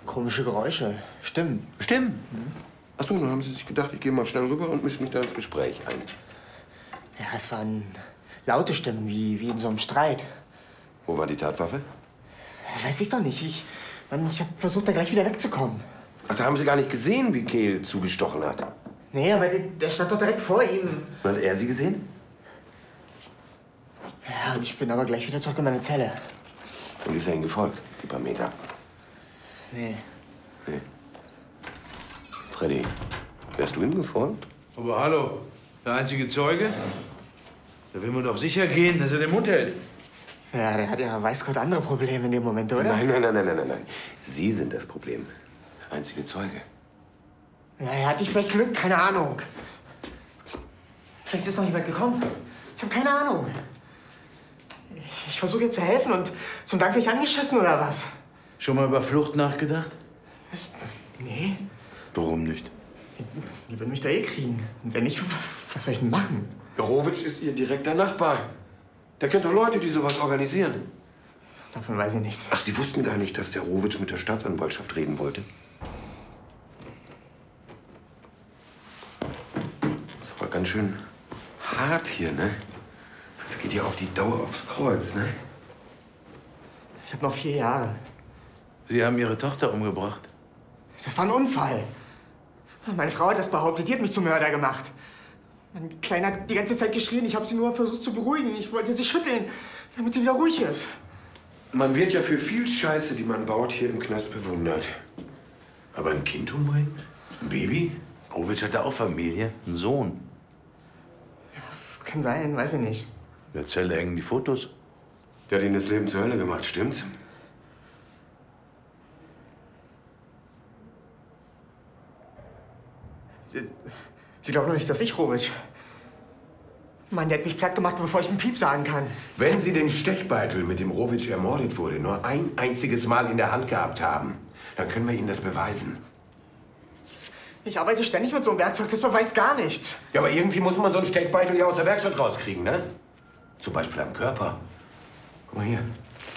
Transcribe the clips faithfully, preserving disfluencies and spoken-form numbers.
Komische Geräusche. Stimmen. Stimmen? Mhm. Achso, dann haben Sie sich gedacht, ich gehe mal schnell rüber und mische mich da ins Gespräch ein. Ja, es waren laute Stimmen, wie, wie in so einem Streit. Wo war die Tatwaffe? Das weiß ich doch nicht. Ich, Mann, ich habe versucht, da gleich wieder wegzukommen. Ach, da haben Sie gar nicht gesehen, wie Kehl zugestochen hat? Nee, aber der, der stand doch direkt vor ihm. Hat er Sie gesehen? Ja, und ich bin aber gleich wieder zurück in meine Zelle. Und ist er Ihnen gefolgt, die paar Meter? Nee. Nee. Freddy, wärst du ihm gefolgt? Aber hallo, der einzige Zeuge? Da will man doch sicher gehen, dass er den Mund hält. Ja, der hat ja weiß Gott andere Probleme in dem Moment, oder? Nein, nein, nein, nein, nein, nein. Sie sind das Problem. Der einzige Zeuge. Naja, hatte ich vielleicht Glück? Keine Ahnung. Vielleicht ist noch jemand gekommen. Ich habe keine Ahnung. Ich versuche ihr zu helfen und zum Dank werde ich angeschissen, oder was? Schon mal über Flucht nachgedacht? Was? Nee. Warum nicht? Die würden mich da eh kriegen. Und wenn nicht, was soll ich denn machen? Jorowitsch ist Ihr direkter Nachbar. Der kennt doch Leute, die sowas organisieren. Davon weiß ich nichts. Ach, Sie wussten gar nicht, dass der Jorowitsch mit der Staatsanwaltschaft reden wollte? Das war ganz schön hart hier, ne? Das geht ja auf die Dauer aufs Kreuz, ne? Ich habe noch vier Jahre. Sie haben Ihre Tochter umgebracht. Das war ein Unfall. Meine Frau hat das behauptet. Die hat mich zum Mörder gemacht. Mein Kleiner hat die ganze Zeit geschrien. Ich habe sie nur versucht zu beruhigen. Ich wollte sie schütteln, damit sie wieder ruhig ist. Man wird ja für viel Scheiße, die man baut, hier im Knast bewundert. Aber ein Kind umbringen? Ein Baby? Jorowitsch hatte auch Familie, einen Sohn. Ja, kann sein, weiß ich nicht. In der Zelle hängen die Fotos. Der hat Ihnen das Leben zur Hölle gemacht, stimmt's? Sie, Sie glauben doch nicht, dass ich Jorowitsch. Mann, der hat mich platt gemacht, bevor ich einen Piep sagen kann. Wenn Sie den Stechbeitel, mit dem Rowitsch ermordet wurde, nur ein einziges Mal in der Hand gehabt haben, dann können wir Ihnen das beweisen. Ich arbeite ständig mit so einem Werkzeug, das beweist gar nichts. Ja, aber irgendwie muss man so einen Stechbeitel ja aus der Werkstatt rauskriegen, ne? Zum Beispiel am Körper. Guck mal hier.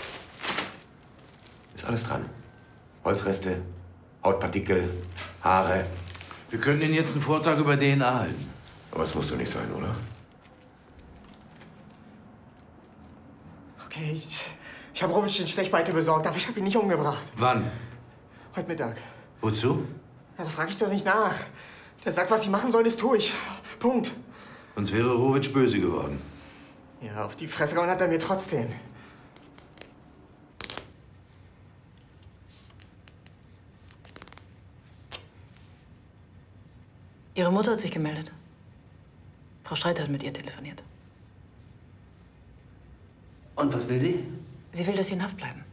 Ist alles dran. Holzreste, Hautpartikel, Haare. Wir können Ihnen jetzt einen Vortrag über D N A halten. Aber es muss doch nicht sein, oder? Okay, ich, ich habe Rowitsch den Stechbeitel besorgt, aber ich habe ihn nicht umgebracht. Wann? Heute Mittag. Wozu? Ja, da frage ich doch nicht nach. Der sagt, was ich machen soll, das tue ich. Punkt. Sonst wäre Jorowitsch böse geworden. Ja, auf die Fresse gehauen hat er mir trotzdem. Ihre Mutter hat sich gemeldet. Frau Streiter hat mit ihr telefoniert. Und was will sie? Sie will, dass Sie in Haft bleiben.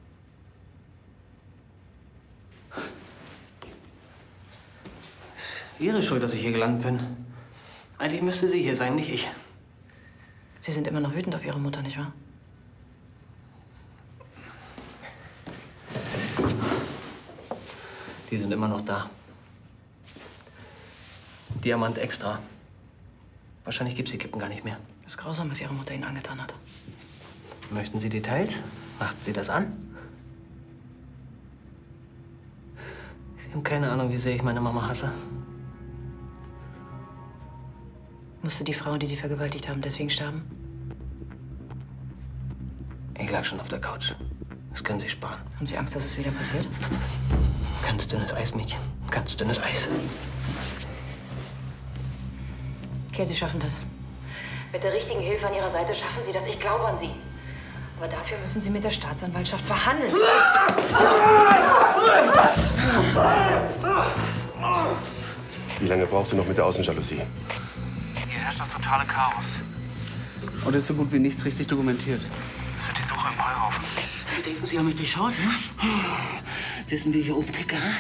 Ihre Schuld, dass ich hier gelandet bin. Eigentlich müsste sie hier sein, nicht ich. Sie sind immer noch wütend auf Ihre Mutter, nicht wahr? Die sind immer noch da. Diamant extra. Wahrscheinlich gibt's die Kippen gar nicht mehr. Das ist grausam, was Ihre Mutter Ihnen angetan hat. Möchten Sie Details? Achten Sie das an? Sie haben keine Ahnung, wie sehr ich meine Mama hasse. Musste die Frau, die Sie vergewaltigt haben, deswegen sterben? Ich lag schon auf der Couch. Das können Sie sparen. Haben Sie Angst, dass es wieder passiert? Ganz dünnes Eis, Mädchen. Ganz dünnes Eis. Okay, Sie schaffen das. Mit der richtigen Hilfe an Ihrer Seite schaffen Sie das. Ich glaube an Sie. Aber dafür müssen Sie mit der Staatsanwaltschaft verhandeln. Wie lange braucht ihr noch mit der Außenjalousie? Hier herrscht das totale Chaos. Und es ist so gut wie nichts richtig dokumentiert. Das wird die Suche im Heuhaufen. Sie denken, Sie haben mich durchschaut, hm? Wissen, wie ich hier oben ticke, hm?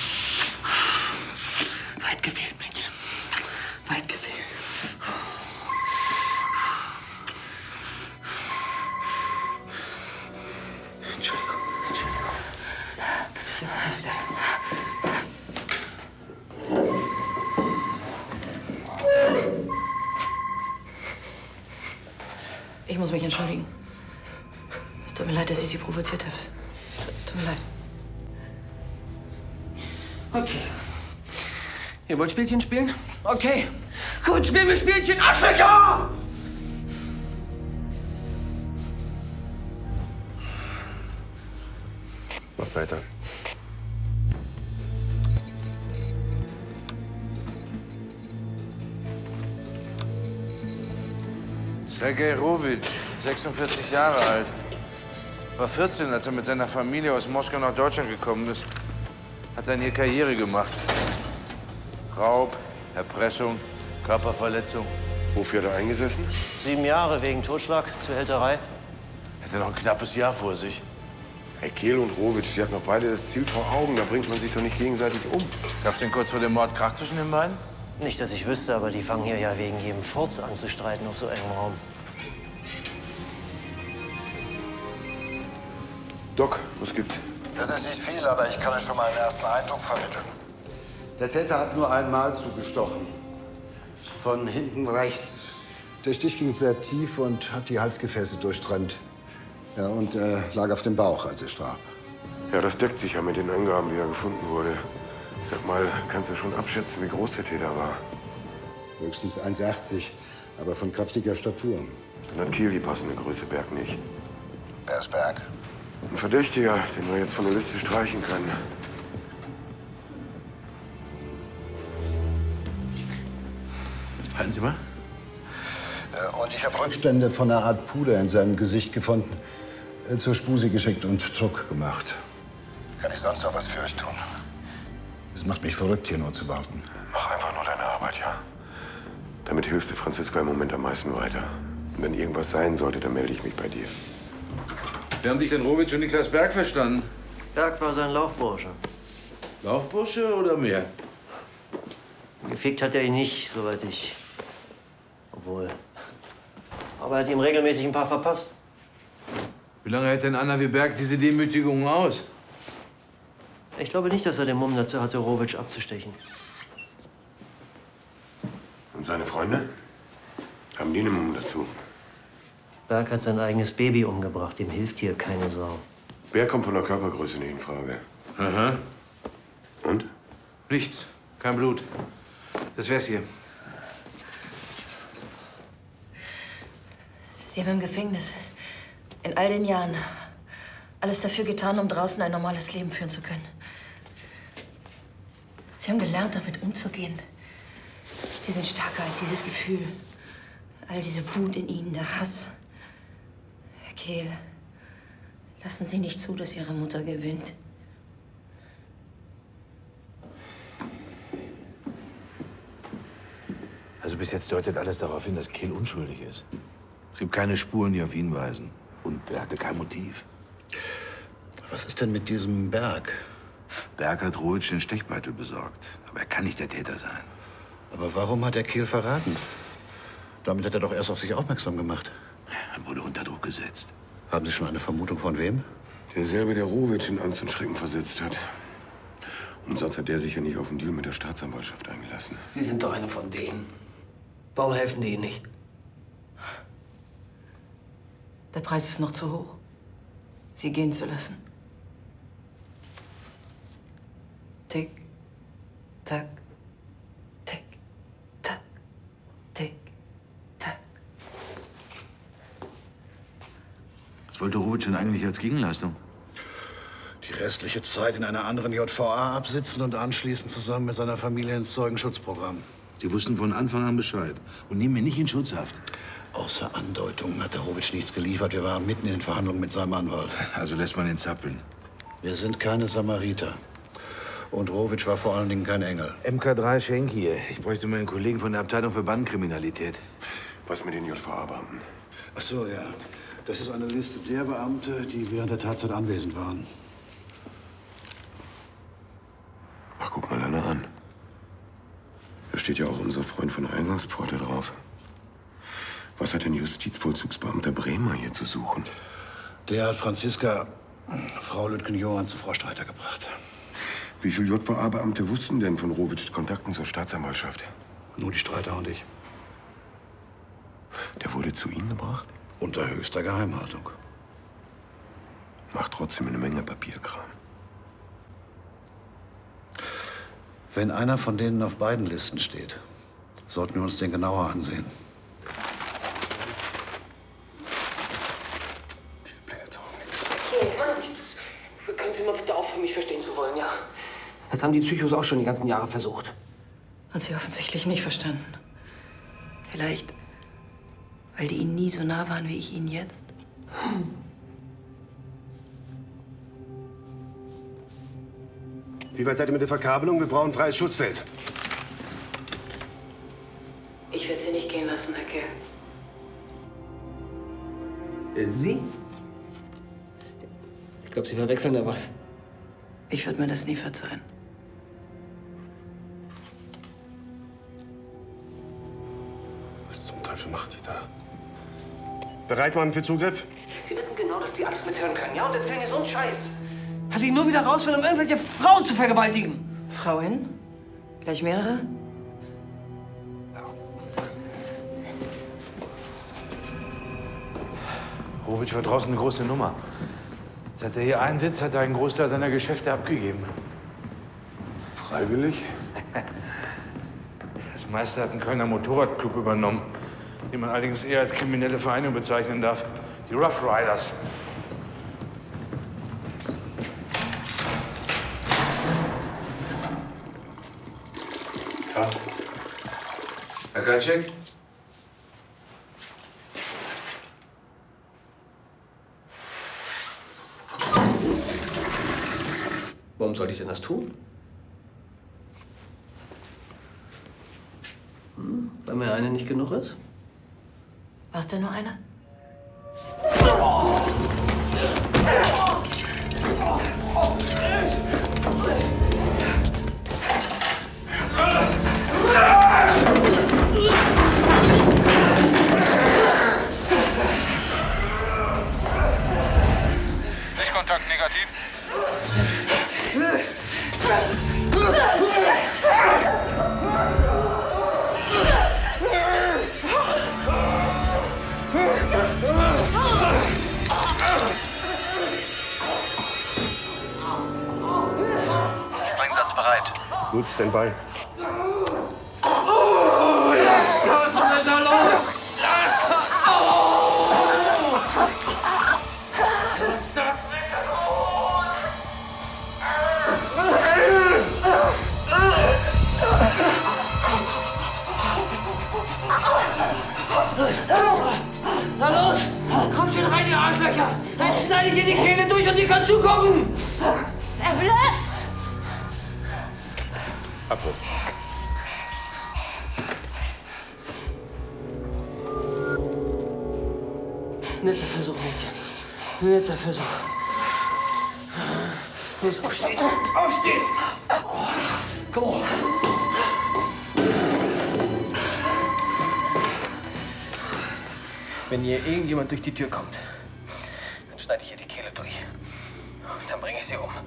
Weit gefehlt, Mädchen. Weit gefehlt. Entschuldigung, Entschuldigung. Das ist Sie wieder. Ich muss mich entschuldigen. Es tut mir leid, dass ich Sie provoziert habe. Es tut mir leid. Okay. Ihr wollt Spielchen spielen? Okay. Gut, spielen wir Spielchen, Arschlöcher! Mach weiter. Sergej Rowitsch, sechsundvierzig Jahre alt. War vierzehn, als er mit seiner Familie aus Moskau nach Deutschland gekommen ist. Hat dann hier Karriere gemacht. Raub, Erpressung, Körperverletzung. Wofür hat er eingesessen? Sieben Jahre wegen Totschlag, Zuhälterei. Hätte noch ein knappes Jahr vor sich. Hey, Kehl und Rowitsch, die hatten doch beide das Ziel vor Augen. Da bringt man sich doch nicht gegenseitig um. Gab's denn kurz vor dem Mord Krach zwischen den beiden? Nicht, dass ich wüsste, aber die fangen hier ja wegen jedem Furz an zu streiten auf so engem Raum. Doc, was gibt's? Das ist nicht viel, aber ich kann euch schon mal einen ersten Eindruck vermitteln. Der Täter hat nur einmal zugestochen. Von hinten rechts. Der Stich ging sehr tief und hat die Halsgefäße durchtrennt. Ja, und äh, lag auf dem Bauch, als er starb. Ja, das deckt sich ja mit den Angaben, wie er gefunden wurde. Sag mal, kannst du schon abschätzen, wie groß der Täter war? Höchstens eins achtzig, aber von kräftiger Statur. Dann hat Kehl die passende Größe, Berg nicht. Wer ist Berg? Ein Verdächtiger, den man jetzt von der Liste streichen kann. Halten Sie mal. Äh, und ich habe Rückstände von einer Art Puder in seinem Gesicht gefunden. Äh, zur Spusi geschickt und Druck gemacht. Kann ich sonst noch was für euch tun? Es macht mich verrückt, hier nur zu warten. Mach einfach nur deine Arbeit, ja? Damit hilfst du Franziska im Moment am meisten weiter. Und wenn irgendwas sein sollte, dann melde ich mich bei dir. Wie haben sich denn Rowitsch und Niklas Berg verstanden? Berg war sein Laufbursche. Laufbursche oder mehr? Gefickt hat er ihn nicht, soweit ich... Obwohl... Aber er hat ihm regelmäßig ein paar verpasst. Wie lange hält denn Anna wie Berg diese Demütigungen aus? Ich glaube nicht, dass er den Mumm dazu hatte, Rowitsch abzustechen. Und seine Freunde? Haben die einen Mumm dazu? Berg hat sein eigenes Baby umgebracht. Ihm hilft hier keine Sau. Berg kommt von der Körpergröße nicht in Frage. Aha. Und? Nichts. Kein Blut. Das wär's hier. Sie haben im Gefängnis in all den Jahren alles dafür getan, um draußen ein normales Leben führen zu können. Sie haben gelernt, damit umzugehen. Sie sind stärker als dieses Gefühl. All diese Wut in Ihnen, der Hass. Herr Kehl, lassen Sie nicht zu, dass Ihre Mutter gewinnt. Also bis jetzt deutet alles darauf hin, dass Kehl unschuldig ist. Es gibt keine Spuren, die auf ihn weisen. Und er hatte kein Motiv. Was ist denn mit diesem Berg? Berg hat Rowitsch den Stechbeitel besorgt. Aber er kann nicht der Täter sein. Aber warum hat er Kehl verraten? Damit hat er doch erst auf sich aufmerksam gemacht. Er wurde unter Druck gesetzt. Haben Sie schon eine Vermutung von wem? Derselbe, der Rowitsch in Angst und Schrecken versetzt hat. Und sonst hat der sich ja nicht auf den Deal mit der Staatsanwaltschaft eingelassen. Sie sind doch eine von denen. Warum helfen die Ihnen nicht? Der Preis ist noch zu hoch, Sie gehen zu lassen. Tick, tack, tick, tack, tick, tack. Was wollte Rowitsch denn eigentlich als Gegenleistung? Die restliche Zeit in einer anderen J V A absitzen und anschließend zusammen mit seiner Familie ins Zeugenschutzprogramm. Sie wussten von Anfang an Bescheid und nehmen mir nicht in Schutzhaft. Außer Andeutungen hat der Rowitsch nichts geliefert. Wir waren mitten in den Verhandlungen mit seinem Anwalt. Also lässt man ihn zappeln. Wir sind keine Samariter. Und Rowitsch war vor allen Dingen kein Engel. M K drei Schenk hier. Ich bräuchte meinen Kollegen von der Abteilung für Bandenkriminalität. Was mit den J V A-Beamten? Ach so, ja. Das ist eine Liste der Beamte, die während der Tatzeit anwesend waren. Ach, guck mal einer an. Da steht ja auch unser Freund von der Eingangspforte drauf. Was hat ein Justizvollzugsbeamter Bremer hier zu suchen? Der hat Franziska, Frau Lütgen-Johann, zu Frau Streiter gebracht. Wie viele J V A-Beamte wussten denn von Rowitschs Kontakten zur Staatsanwaltschaft? Nur die Streiter und ich. Der wurde zu Ihnen gebracht? Unter höchster Geheimhaltung. Macht trotzdem eine Menge Papierkram. Wenn einer von denen auf beiden Listen steht, sollten wir uns den genauer ansehen. Okay, Mann, können Sie mal bitte aufhören, mich verstehen zu wollen, ja? Das haben die Psychos auch schon die ganzen Jahre versucht. Hat sie offensichtlich nicht verstanden. Vielleicht, weil die ihnen nie so nah waren wie ich ihnen jetzt. Wie weit seid ihr mit der Verkabelung? Wir brauchen ein freies Schussfeld. Ich werde sie nicht gehen lassen, Herr Kerr. Sie? Ich glaube, Sie verwechseln da was. Ich würde mir das nie verzeihen. Was zum Teufel macht die da? Bereit, Mann, für Zugriff? Sie wissen genau, dass die alles mithören können, ja? Und erzählen mir so einen Scheiß. Dass ich nur wieder raus will, um irgendwelche Frauen zu vergewaltigen. Frauen? Gleich mehrere? Rovic war draußen eine große Nummer. Seit er hier einsitzt, hat er einen Großteil seiner Geschäfte abgegeben. Freiwillig? Das meiste hat ein Kölner Motorradclub übernommen, den man allerdings eher als kriminelle Vereinigung bezeichnen darf. Die Rough Riders. Ja. Herr Kaltschek? Warum soll ich denn das tun? Hm? Weil mir eine nicht genug ist? War es denn nur eine? Sichtkontakt negativ. Sprengsatz bereit. Gut, Standby. Oh, lass das Messer los! Lass das! Oh! Lass das Messer los! Na los! Kommt schon rein, ihr Arschlöcher! Dann schneide ich ihr die Kehle durch und ihr könnt zugucken! Er blufft! Abbruch. Netter Versuch, Mädchen. Netter Versuch. Los, aufstehen! Aufstehen! Komm hoch! Wenn hier irgendjemand durch die Tür kommt, dann schneide ich ihr die Kehle durch. Dann bringe ich sie um.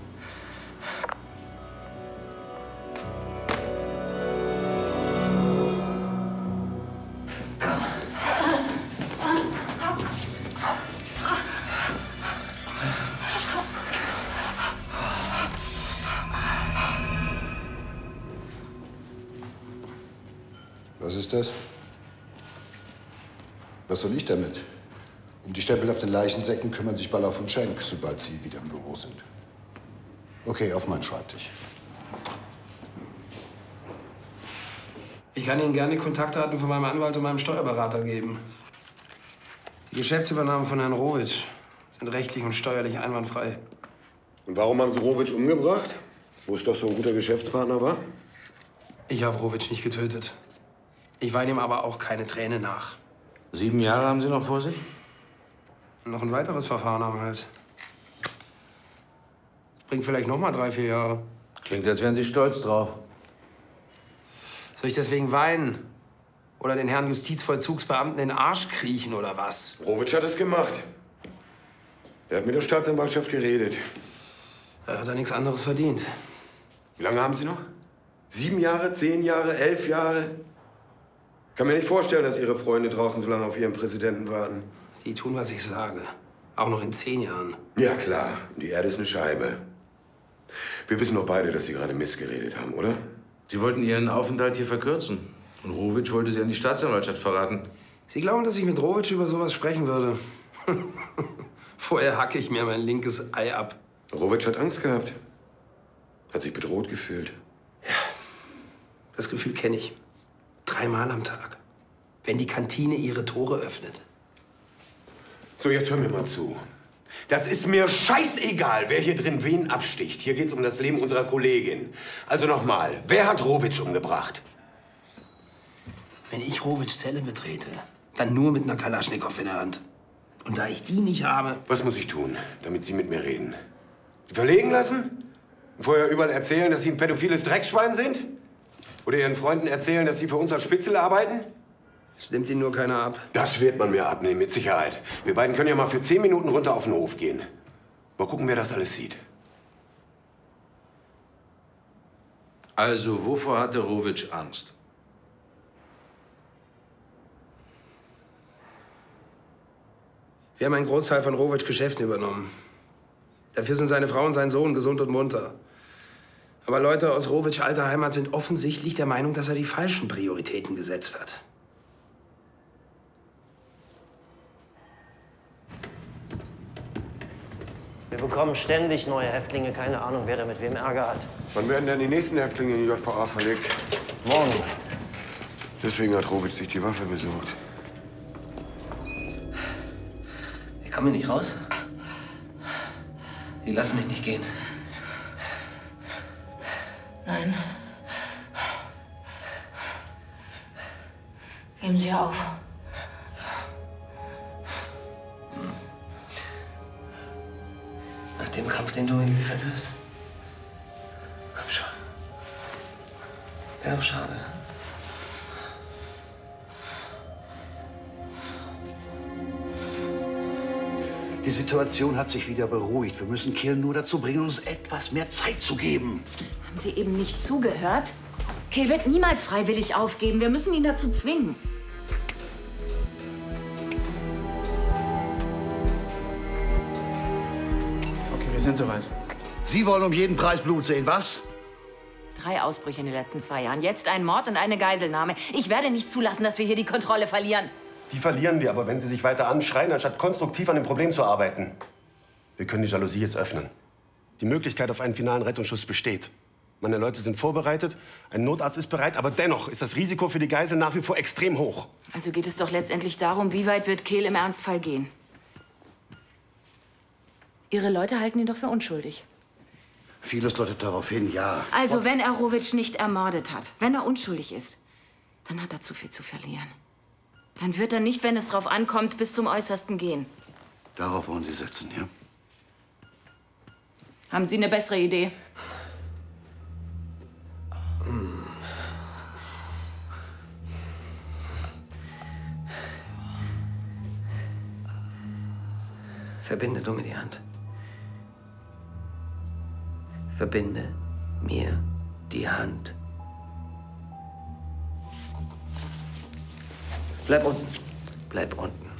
Was ist das? Was soll ich damit? Um die Stempel auf den Leichensäcken kümmern sich Ballauf und Schenk, sobald sie wieder im Büro sind. Okay, auf meinen Schreibtisch. Ich kann Ihnen gerne die Kontaktdaten von meinem Anwalt und meinem Steuerberater geben. Die Geschäftsübernahme von Herrn Rovic sind rechtlich und steuerlich einwandfrei. Und warum haben Sie Rovic umgebracht? Wo es doch so ein guter Geschäftspartner war? Ich habe Rovic nicht getötet. Ich weine ihm aber auch keine Träne nach. Sieben Jahre haben Sie noch vor sich? Noch ein weiteres Verfahren am Hals. Bringt vielleicht noch mal drei, vier Jahre. Klingt, als wären Sie stolz drauf. Soll ich deswegen weinen? Oder den Herrn Justizvollzugsbeamten in den Arsch kriechen oder was? Rovic hat es gemacht. Er hat mit der Staatsanwaltschaft geredet. Er hat da nichts anderes verdient. Wie lange haben Sie noch? Sieben Jahre, zehn Jahre, elf Jahre? Kann mir nicht vorstellen, dass Ihre Freunde draußen so lange auf ihren Präsidenten warten. Die tun, was ich sage. Auch noch in zehn Jahren. Ja, klar. Die Erde ist eine Scheibe. Wir wissen doch beide, dass Sie gerade missgeredet haben, oder? Sie wollten Ihren Aufenthalt hier verkürzen. Und Rowitsch wollte Sie an die Staatsanwaltschaft verraten. Sie glauben, dass ich mit Rowitsch über sowas sprechen würde? Vorher hacke ich mir mein linkes Ei ab. Rowitsch hat Angst gehabt. Hat sich bedroht gefühlt. Ja, das Gefühl kenne ich. Dreimal am Tag. Wenn die Kantine ihre Tore öffnet. So, jetzt hör mir mal zu. Das ist mir scheißegal, wer hier drin wen absticht. Hier geht's um das Leben unserer Kollegin. Also nochmal, wer hat Rowitsch umgebracht? Wenn ich Rowitschs Zelle betrete, dann nur mit einer Kalaschnikow in der Hand. Und da ich die nicht habe... Was muss ich tun, damit Sie mit mir reden? Sie verlegen lassen? Vorher überall erzählen, dass Sie ein pädophiles Dreckschwein sind? Oder Ihren Freunden erzählen, dass Sie für uns als Spitzel arbeiten? Das nimmt Ihnen nur keiner ab. Das wird man mir abnehmen, mit Sicherheit. Wir beiden können ja mal für zehn Minuten runter auf den Hof gehen. Mal gucken, wer das alles sieht. Also, wovor hatte Rowitsch Angst? Wir haben einen Großteil von Rowitschs Geschäften übernommen. Dafür sind seine Frau und sein Sohn gesund und munter. Aber Leute aus Rowitschs alter Heimat sind offensichtlich der Meinung, dass er die falschen Prioritäten gesetzt hat. Wir bekommen ständig neue Häftlinge. Keine Ahnung, wer da mit wem Ärger hat. Wann werden denn die nächsten Häftlinge in die J V A verlegt? Morgen. Deswegen hat Rowitsch sich die Waffe besorgt. Ich komme nicht raus. Die lassen mich nicht gehen. Nein. Geben Sie auf. Nach dem Kampf, den du mir geliefert hast. Komm schon. Wäre doch schade. Die Situation hat sich wieder beruhigt. Wir müssen Kehl nur dazu bringen, uns etwas mehr Zeit zu geben. Haben Sie eben nicht zugehört? Kehl wird niemals freiwillig aufgeben. Wir müssen ihn dazu zwingen. Okay, wir sind soweit. Sie wollen um jeden Preis Blut sehen, was? Drei Ausbrüche in den letzten zwei Jahren. Jetzt ein Mord und eine Geiselnahme. Ich werde nicht zulassen, dass wir hier die Kontrolle verlieren. Die verlieren wir aber, wenn Sie sich weiter anschreien, anstatt konstruktiv an dem Problem zu arbeiten. Wir können die Jalousie jetzt öffnen. Die Möglichkeit auf einen finalen Rettungsschuss besteht. Meine Leute sind vorbereitet, ein Notarzt ist bereit, aber dennoch ist das Risiko für die Geisel nach wie vor extrem hoch. Also geht es doch letztendlich darum, wie weit wird Kehl im Ernstfall gehen? Ihre Leute halten ihn doch für unschuldig. Vieles deutet darauf hin, ja. Also wenn er Rowitsch nicht ermordet hat, wenn er unschuldig ist, dann hat er zu viel zu verlieren. Dann wird er nicht, wenn es drauf ankommt, bis zum Äußersten gehen. Darauf wollen Sie setzen, ja? Haben Sie eine bessere Idee? Hm. Verbinde du mir die Hand. Verbinde mir die Hand. Bleib unten. Bleib unten.